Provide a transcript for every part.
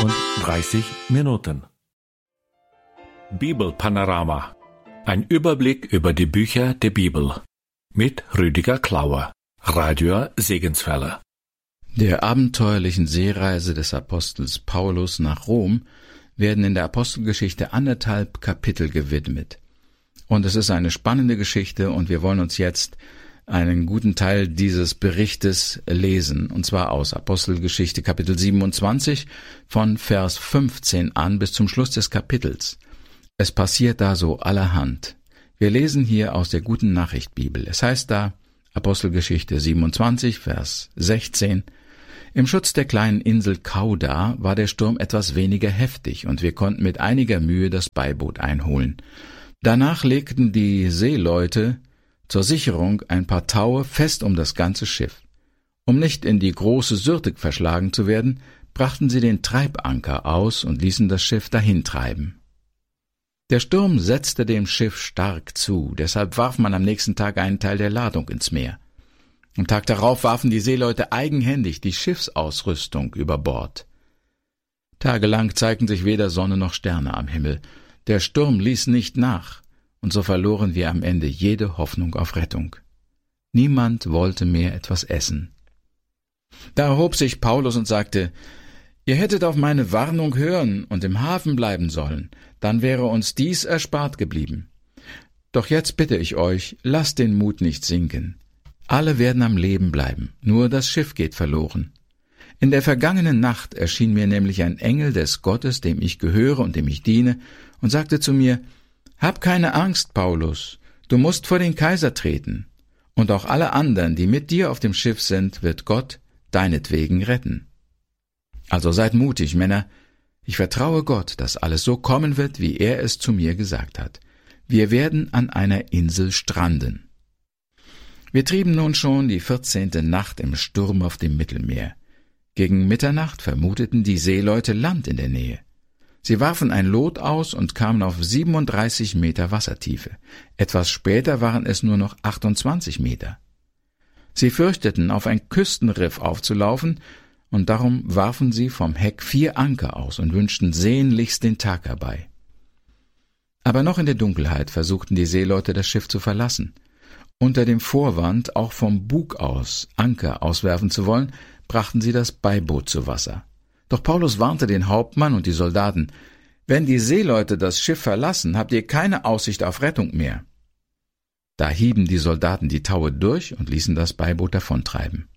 und 30 Minuten. Bibelpanorama. Ein Überblick über die Bücher der Bibel. Mit Rüdiger Klauer, Radio Segenswelle. Der abenteuerlichen Seereise des Apostels Paulus nach Rom werden in der Apostelgeschichte 1,5 Kapitel gewidmet. Und es ist eine spannende Geschichte und wir wollen uns jetzt einen guten Teil dieses Berichtes lesen, und zwar aus Apostelgeschichte Kapitel 27 von Vers 15 an bis zum Schluss des Kapitels. Es passiert da so allerhand. Wir lesen hier aus der Guten Nachricht Bibel. Es heißt da, Apostelgeschichte 27, Vers 16, im Schutz der kleinen Insel Kauda war der Sturm etwas weniger heftig und wir konnten mit einiger Mühe das Beiboot einholen. Danach legten die Seeleute zur Sicherung ein paar Taue fest um das ganze Schiff. Um nicht in die große Syrte verschlagen zu werden, brachten sie den Treibanker aus und ließen das Schiff dahintreiben. Der Sturm setzte dem Schiff stark zu, deshalb warf man am nächsten Tag einen Teil der Ladung ins Meer. Am Tag darauf warfen die Seeleute eigenhändig die Schiffsausrüstung über Bord. Tagelang zeigten sich weder Sonne noch Sterne am Himmel. Der Sturm ließ nicht nach, und so verloren wir am Ende jede Hoffnung auf Rettung. Niemand wollte mehr etwas essen. Da erhob sich Paulus und sagte, »Ihr hättet auf meine Warnung hören und im Hafen bleiben sollen, dann wäre uns dies erspart geblieben. Doch jetzt bitte ich euch, lasst den Mut nicht sinken. Alle werden am Leben bleiben, nur das Schiff geht verloren. In der vergangenen Nacht erschien mir nämlich ein Engel des Gottes, dem ich gehöre und dem ich diene, und sagte zu mir, »Hab keine Angst, Paulus, du musst vor den Kaiser treten, und auch alle anderen, die mit dir auf dem Schiff sind, wird Gott deinetwegen retten. Also seid mutig, Männer, ich vertraue Gott, dass alles so kommen wird, wie er es zu mir gesagt hat. Wir werden an einer Insel stranden.« Wir trieben nun schon die 14. Nacht im Sturm auf dem Mittelmeer. Gegen Mitternacht vermuteten die Seeleute Land in der Nähe. Sie warfen ein Lot aus und kamen auf 37 Meter Wassertiefe. Etwas später waren es nur noch 28 Meter. Sie fürchteten, auf ein Küstenriff aufzulaufen, und darum warfen sie vom Heck 4 Anker aus und wünschten sehnlichst den Tag herbei. Aber noch in der Dunkelheit versuchten die Seeleute, das Schiff zu verlassen. Unter dem Vorwand, auch vom Bug aus Anker auswerfen zu wollen, brachten sie das Beiboot zu Wasser. Doch Paulus warnte den Hauptmann und die Soldaten, »Wenn die Seeleute das Schiff verlassen, habt ihr keine Aussicht auf Rettung mehr.« Da hieben die Soldaten die Taue durch und ließen das Beiboot davontreiben.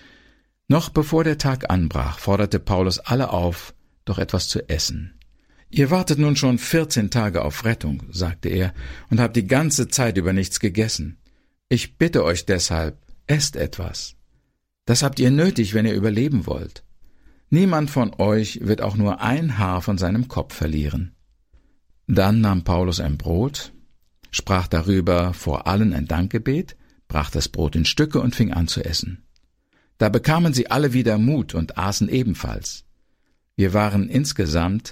Noch bevor der Tag anbrach, forderte Paulus alle auf, doch etwas zu essen. »Ihr wartet nun schon 14 Tage auf Rettung«, sagte er, »und habt die ganze Zeit über nichts gegessen. Ich bitte euch deshalb, esst etwas. Das habt ihr nötig, wenn ihr überleben wollt. Niemand von euch wird auch nur ein Haar von seinem Kopf verlieren.« Dann nahm Paulus ein Brot, sprach darüber vor allen ein Dankgebet, brach das Brot in Stücke und fing an zu essen. Da bekamen sie alle wieder Mut und aßen ebenfalls. Wir waren insgesamt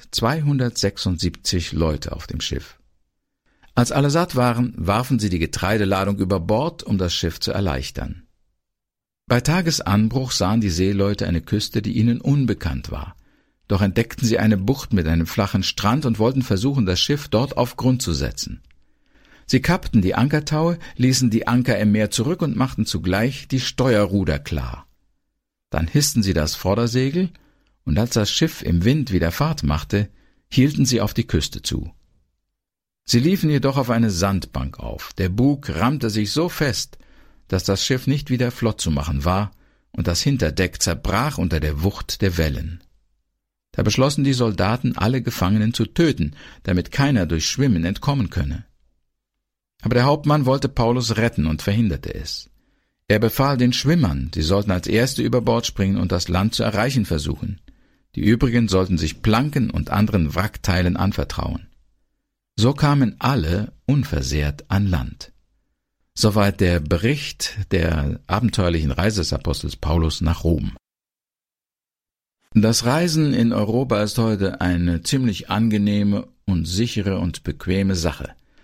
276 Leute auf dem Schiff. Als alle satt waren, warfen sie die Getreideladung über Bord, um das Schiff zu erleichtern. Bei Tagesanbruch sahen die Seeleute eine Küste, die ihnen unbekannt war. Doch entdeckten sie eine Bucht mit einem flachen Strand und wollten versuchen, das Schiff dort auf Grund zu setzen. Sie kappten die Ankertaue, ließen die Anker im Meer zurück und machten zugleich die Steuerruder klar. Dann hissten sie das Vordersegel, und als das Schiff im Wind wieder Fahrt machte, hielten sie auf die Küste zu. Sie liefen jedoch auf eine Sandbank auf. Der Bug rammte sich so fest, dass das Schiff nicht wieder flott zu machen war, und das Hinterdeck zerbrach unter der Wucht der Wellen. Da beschlossen die Soldaten, alle Gefangenen zu töten, damit keiner durch Schwimmen entkommen könne. Aber der Hauptmann wollte Paulus retten und verhinderte es. Er befahl den Schwimmern, sie sollten als Erste über Bord springen und das Land zu erreichen versuchen. Die übrigen sollten sich Planken und anderen Wrackteilen anvertrauen. So kamen alle unversehrt an Land. Soweit der Bericht der abenteuerlichen Reise des Apostels Paulus nach Rom. Das Reisen in Europa ist heute eine ziemlich angenehme und sichere und bequeme Sache.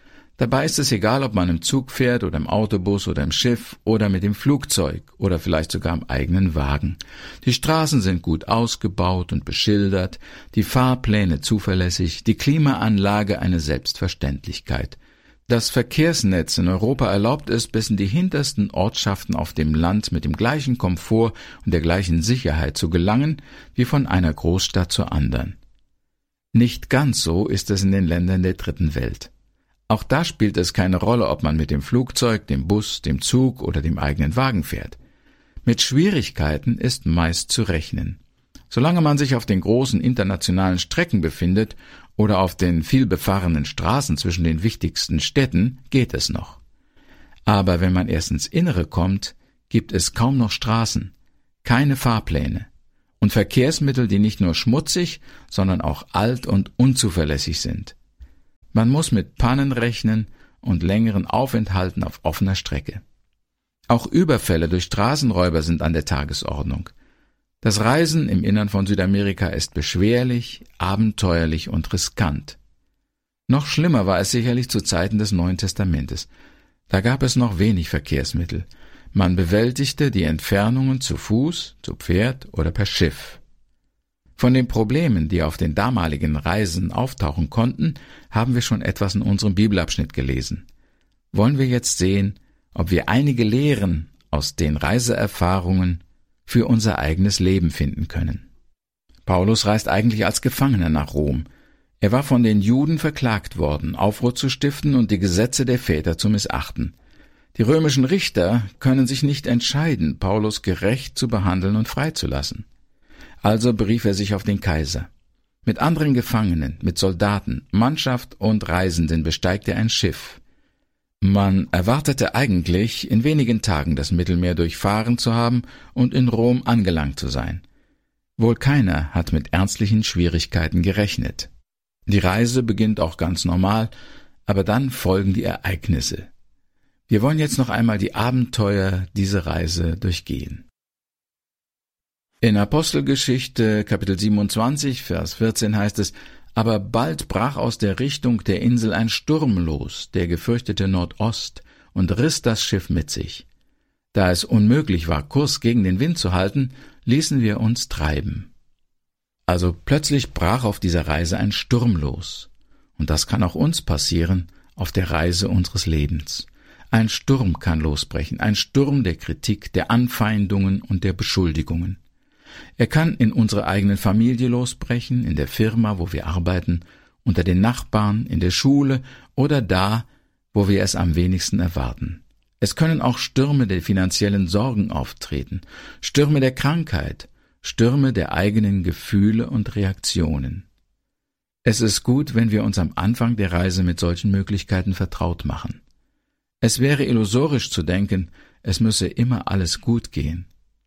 Dabei ist es egal, ob man im Zug fährt oder im Autobus oder im Schiff oder mit dem Flugzeug oder vielleicht sogar im eigenen Wagen. Die Straßen sind gut ausgebaut und beschildert, die Fahrpläne zuverlässig, die Klimaanlage eine Selbstverständlichkeit. Das Verkehrsnetz in Europa erlaubt es, bis in die hintersten Ortschaften auf dem Land mit dem gleichen Komfort und der gleichen Sicherheit zu gelangen, wie von einer Großstadt zur anderen. Nicht ganz so ist es in den Ländern der Dritten Welt. Auch da spielt es keine Rolle, ob man mit dem Flugzeug, dem Bus, dem Zug oder dem eigenen Wagen fährt. Mit Schwierigkeiten ist meist zu rechnen. Solange man sich auf den großen internationalen Strecken befindet oder auf den vielbefahrenen Straßen zwischen den wichtigsten Städten, geht es noch. Aber wenn man erst ins Innere kommt, gibt es kaum noch Straßen, keine Fahrpläne und Verkehrsmittel, die nicht nur schmutzig, sondern auch alt und unzuverlässig sind. Man muss mit Pannen rechnen und längeren Aufenthalten auf offener Strecke. Auch Überfälle durch Straßenräuber sind an der Tagesordnung. Das Reisen im Innern von Südamerika ist beschwerlich, abenteuerlich und riskant. Noch schlimmer war es sicherlich zu Zeiten des Neuen Testamentes. Da gab es noch wenig Verkehrsmittel. Man bewältigte die Entfernungen zu Fuß, zu Pferd oder per Schiff. Von den Problemen, die auf den damaligen Reisen auftauchen konnten, haben wir schon etwas in unserem Bibelabschnitt gelesen. Wollen wir jetzt sehen, ob wir einige Lehren aus den Reiseerfahrungen für unser eigenes Leben finden können. Paulus reist eigentlich als Gefangener nach Rom. Er war von den Juden verklagt worden, Aufruhr zu stiften und die Gesetze der Väter zu missachten. Die römischen Richter können sich nicht entscheiden, Paulus gerecht zu behandeln und freizulassen. Also berief er sich auf den Kaiser. Mit anderen Gefangenen, mit Soldaten, Mannschaft und Reisenden besteigt er ein Schiff. Man erwartete eigentlich, in wenigen Tagen das Mittelmeer durchfahren zu haben und in Rom angelangt zu sein. Wohl keiner hat mit ernstlichen Schwierigkeiten gerechnet. Die Reise beginnt auch ganz normal, aber dann folgen die Ereignisse. Wir wollen jetzt noch einmal die Abenteuer dieser Reise durchgehen. In Apostelgeschichte Kapitel 27, Vers 14 heißt es: Aber bald brach aus der Richtung der Insel ein Sturm los, der gefürchtete Nordost, und riss das Schiff mit sich. Da es unmöglich war, Kurs gegen den Wind zu halten, ließen wir uns treiben. Also plötzlich brach auf dieser Reise ein Sturm los. Und das kann auch uns passieren auf der Reise unseres Lebens. Ein Sturm kann losbrechen, ein Sturm der Kritik, der Anfeindungen und der Beschuldigungen. Er kann in unserer eigenen Familie losbrechen, in der Firma, wo wir arbeiten, unter den Nachbarn, in der Schule oder da, wo wir es am wenigsten erwarten. Es können auch Stürme der finanziellen Sorgen auftreten, Stürme der Krankheit, Stürme der eigenen Gefühle und Reaktionen. Es ist gut, wenn wir uns am Anfang der Reise mit solchen Möglichkeiten vertraut machen. Es wäre illusorisch zu denken, es müsse immer alles gut gehen.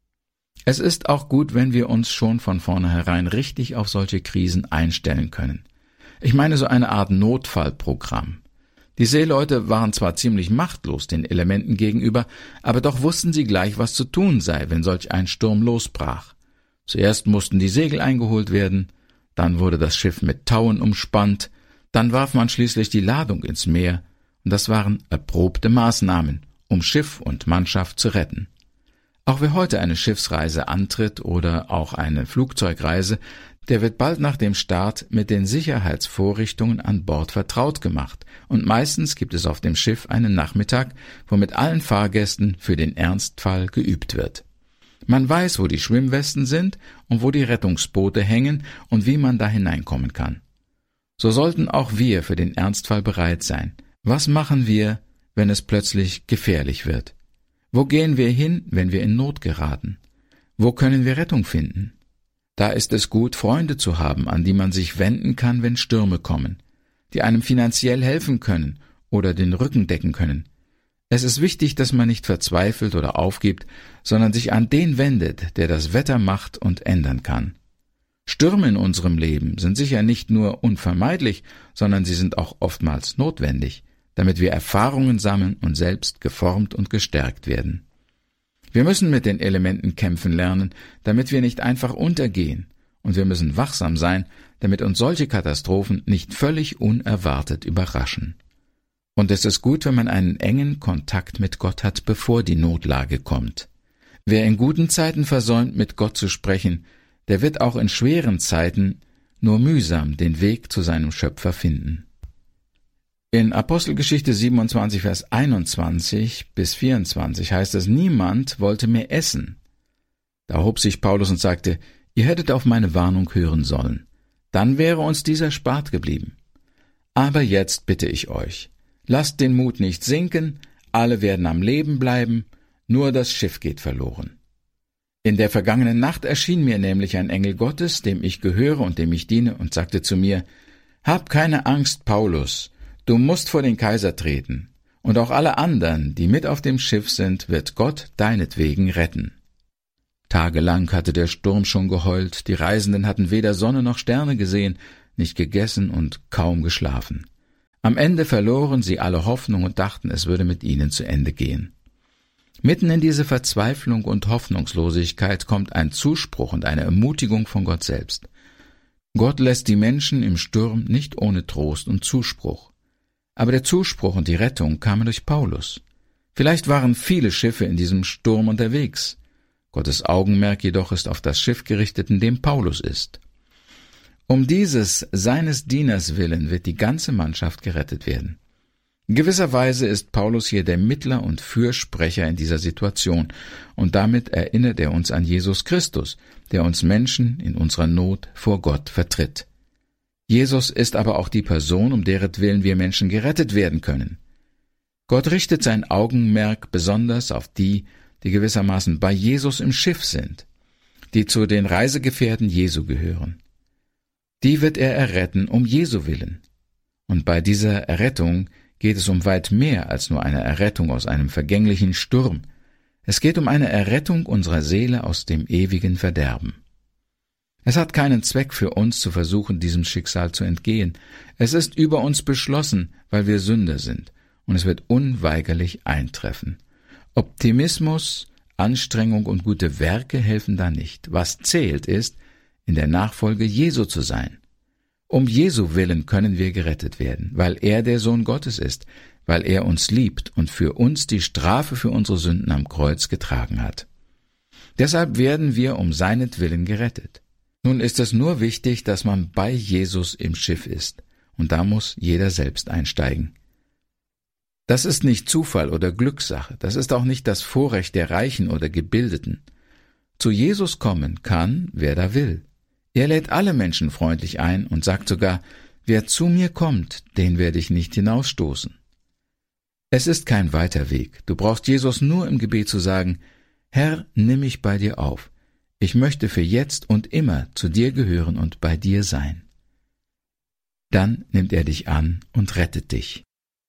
Es ist auch gut, wenn wir uns schon von vornherein richtig auf solche Krisen einstellen können. Ich meine so eine Art Notfallprogramm. Die Seeleute waren zwar ziemlich machtlos den Elementen gegenüber, aber doch wussten sie gleich, was zu tun sei, wenn solch ein Sturm losbrach. Zuerst mussten die Segel eingeholt werden, dann wurde das Schiff mit Tauen umspannt, dann warf man schließlich die Ladung ins Meer, und das waren erprobte Maßnahmen, um Schiff und Mannschaft zu retten. Auch wer heute eine Schiffsreise antritt oder auch eine Flugzeugreise, der wird bald nach dem Start mit den Sicherheitsvorrichtungen an Bord vertraut gemacht, und meistens gibt es auf dem Schiff einen Nachmittag, wo mit allen Fahrgästen für den Ernstfall geübt wird. Man weiß, wo die Schwimmwesten sind und wo die Rettungsboote hängen und wie man da hineinkommen kann. So sollten auch wir für den Ernstfall bereit sein. Was machen wir, wenn es plötzlich gefährlich wird? Wo gehen wir hin, wenn wir in Not geraten? Wo können wir Rettung finden? Da ist es gut, Freunde zu haben, an die man sich wenden kann, wenn Stürme kommen, die einem finanziell helfen können oder den Rücken decken können. Es ist wichtig, dass man nicht verzweifelt oder aufgibt, sondern sich an den wendet, der das Wetter macht und ändern kann. Stürme in unserem Leben sind sicher nicht nur unvermeidlich, sondern sie sind auch oftmals notwendig, damit wir Erfahrungen sammeln und selbst geformt und gestärkt werden. Wir müssen mit den Elementen kämpfen lernen, damit wir nicht einfach untergehen, und wir müssen wachsam sein, damit uns solche Katastrophen nicht völlig unerwartet überraschen. Und es ist gut, wenn man einen engen Kontakt mit Gott hat, bevor die Notlage kommt. Wer in guten Zeiten versäumt, mit Gott zu sprechen, der wird auch in schweren Zeiten nur mühsam den Weg zu seinem Schöpfer finden. In Apostelgeschichte 27, Vers 21 bis 24 heißt es, niemand wollte mehr essen. Da erhob sich Paulus und sagte, ihr hättet auf meine Warnung hören sollen. Dann wäre uns dieser erspart geblieben. Aber jetzt bitte ich euch, lasst den Mut nicht sinken, alle werden am Leben bleiben, nur das Schiff geht verloren. In der vergangenen Nacht erschien mir nämlich ein Engel Gottes, dem ich gehöre und dem ich diene, und sagte zu mir, hab keine Angst, Paulus, du musst vor den Kaiser treten, und auch alle anderen, die mit auf dem Schiff sind, wird Gott deinetwegen retten. Tagelang hatte der Sturm schon geheult, die Reisenden hatten weder Sonne noch Sterne gesehen, nicht gegessen und kaum geschlafen. Am Ende verloren sie alle Hoffnung und dachten, es würde mit ihnen zu Ende gehen. Mitten in diese Verzweiflung und Hoffnungslosigkeit kommt ein Zuspruch und eine Ermutigung von Gott selbst. Gott lässt die Menschen im Sturm nicht ohne Trost und Zuspruch. Aber der Zuspruch und die Rettung kamen durch Paulus. Vielleicht waren viele Schiffe in diesem Sturm unterwegs. Gottes Augenmerk jedoch ist auf das Schiff gerichtet, in dem Paulus ist. Um dieses seines Dieners willen wird die ganze Mannschaft gerettet werden. In gewisser Weise ist Paulus hier der Mittler und Fürsprecher in dieser Situation, und damit erinnert er uns an Jesus Christus, der uns Menschen in unserer Not vor Gott vertritt. Jesus ist aber auch die Person, um deretwillen wir Menschen gerettet werden können. Gott richtet sein Augenmerk besonders auf die gewissermaßen bei Jesus im Schiff sind, die zu den Reisegefährten Jesu gehören. Die wird er erretten um Jesu willen. Und bei dieser Errettung geht es um weit mehr als nur eine Errettung aus einem vergänglichen Sturm. Es geht um eine Errettung unserer Seele aus dem ewigen Verderben. Es hat keinen Zweck für uns zu versuchen, diesem Schicksal zu entgehen. Es ist über uns beschlossen, weil wir Sünder sind, und es wird unweigerlich eintreffen. Optimismus, Anstrengung und gute Werke helfen da nicht. Was zählt ist, in der Nachfolge Jesu zu sein. Um Jesu willen können wir gerettet werden, weil er der Sohn Gottes ist, weil er uns liebt und für uns die Strafe für unsere Sünden am Kreuz getragen hat. Deshalb werden wir um seinetwillen gerettet. Nun ist es nur wichtig, dass man bei Jesus im Schiff ist, und da muss jeder selbst einsteigen. Das ist nicht Zufall oder Glückssache, das ist auch nicht das Vorrecht der Reichen oder Gebildeten. Zu Jesus kommen kann, wer da will. Er lädt alle Menschen freundlich ein und sagt sogar, wer zu mir kommt, den werde ich nicht hinausstoßen. Es ist kein weiter Weg. Du brauchst Jesus nur im Gebet zu sagen, Herr, nimm mich bei dir auf. Ich möchte für jetzt und immer zu dir gehören und bei dir sein. Dann nimmt er dich an und rettet dich.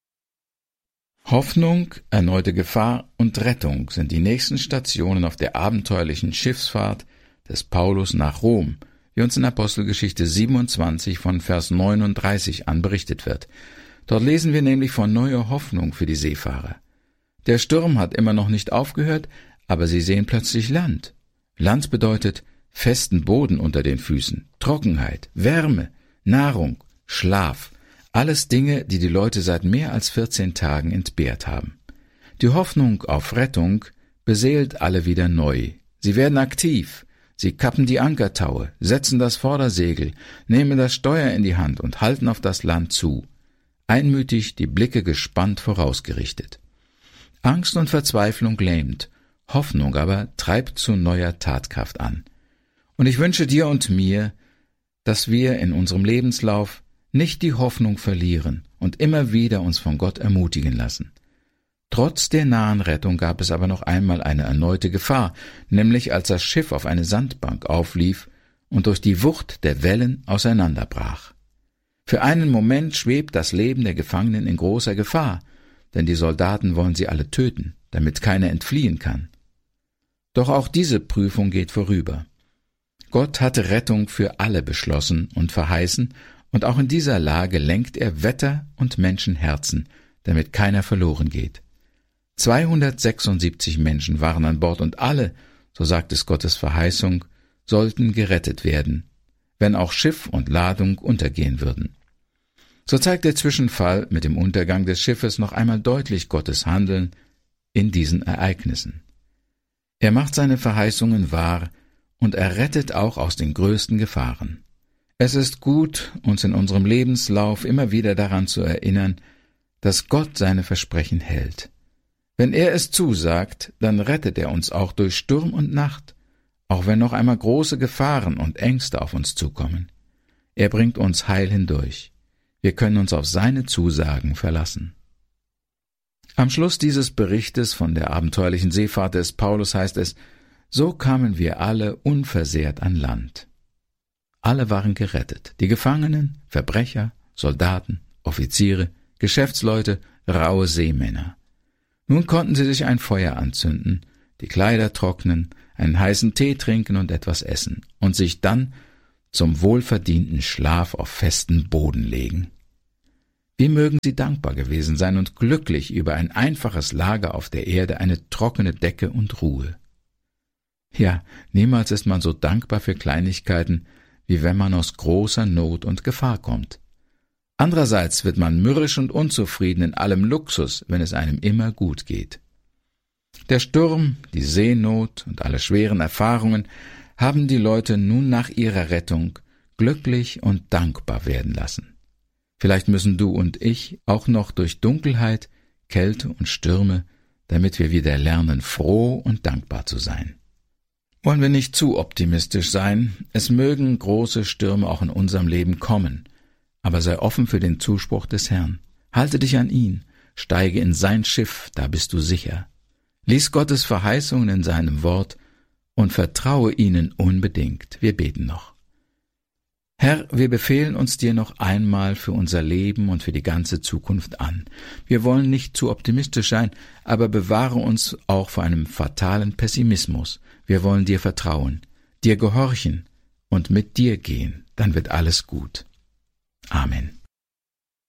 Hoffnung, erneute Gefahr und Rettung sind die nächsten Stationen auf der abenteuerlichen Schiffsfahrt des Paulus nach Rom, wie uns in Apostelgeschichte 27 von Vers 39 an berichtet wird. Dort lesen wir nämlich von neuer Hoffnung für die Seefahrer. Der Sturm hat immer noch nicht aufgehört, aber sie sehen plötzlich Land. Land bedeutet festen Boden unter den Füßen, Trockenheit, Wärme, Nahrung, Schlaf, alles Dinge, die die Leute seit mehr als 14 Tagen entbehrt haben. Die Hoffnung auf Rettung beseelt alle wieder neu. Sie werden aktiv. Sie kappen die Ankertaue, setzen das Vordersegel, nehmen das Steuer in die Hand und halten auf das Land zu, einmütig die Blicke gespannt vorausgerichtet. Angst und Verzweiflung lähmt, Hoffnung aber treibt zu neuer Tatkraft an. Und ich wünsche dir und mir, dass wir in unserem Lebenslauf nicht die Hoffnung verlieren und immer wieder uns von Gott ermutigen lassen. Trotz der nahen Rettung gab es aber noch einmal eine erneute Gefahr, nämlich als das Schiff auf eine Sandbank auflief und durch die Wucht der Wellen auseinanderbrach. Für einen Moment schwebt das Leben der Gefangenen in großer Gefahr, denn die Soldaten wollen sie alle töten, damit keiner entfliehen kann. Doch auch diese Prüfung geht vorüber. Gott hatte Rettung für alle beschlossen und verheißen, und auch in dieser Lage lenkt er Wetter und Menschenherzen, damit keiner verloren geht. 276 Menschen waren an Bord und alle, so sagt es Gottes Verheißung, sollten gerettet werden, wenn auch Schiff und Ladung untergehen würden. So zeigt der Zwischenfall mit dem Untergang des Schiffes noch einmal deutlich Gottes Handeln in diesen Ereignissen. Er macht seine Verheißungen wahr und er rettet auch aus den größten Gefahren. Es ist gut, uns in unserem Lebenslauf immer wieder daran zu erinnern, dass Gott seine Versprechen hält. Wenn er es zusagt, dann rettet er uns auch durch Sturm und Nacht, auch wenn noch einmal große Gefahren und Ängste auf uns zukommen. Er bringt uns heil hindurch. Wir können uns auf seine Zusagen verlassen. Am Schluss dieses Berichtes von der abenteuerlichen Seefahrt des Paulus heißt es: So kamen wir alle unversehrt an Land. Alle waren gerettet, die Gefangenen, Verbrecher, Soldaten, Offiziere, Geschäftsleute, raue Seemänner. Nun konnten sie sich ein Feuer anzünden, die Kleider trocknen, einen heißen Tee trinken und etwas essen und sich dann zum wohlverdienten Schlaf auf festen Boden legen. Wie mögen sie dankbar gewesen sein und glücklich über ein einfaches Lager auf der Erde, eine trockene Decke und Ruhe. Ja, niemals ist man so dankbar für Kleinigkeiten, wie wenn man aus großer Not und Gefahr kommt. Andererseits wird man mürrisch und unzufrieden in allem Luxus, wenn es einem immer gut geht. Der Sturm, die Seenot und alle schweren Erfahrungen haben die Leute nun nach ihrer Rettung glücklich und dankbar werden lassen. Vielleicht müssen du und ich auch noch durch Dunkelheit, Kälte und Stürme, damit wir wieder lernen, froh und dankbar zu sein. Wollen wir nicht zu optimistisch sein, es mögen große Stürme auch in unserem Leben kommen, aber sei offen für den Zuspruch des Herrn. Halte dich an ihn, steige in sein Schiff, da bist du sicher. Lies Gottes Verheißungen in seinem Wort und vertraue ihnen unbedingt. Wir beten noch. Herr, wir befehlen uns dir noch einmal für unser Leben und für die ganze Zukunft an. Wir wollen nicht zu optimistisch sein, aber bewahre uns auch vor einem fatalen Pessimismus. Wir wollen dir vertrauen, dir gehorchen und mit dir gehen, dann wird alles gut. Amen.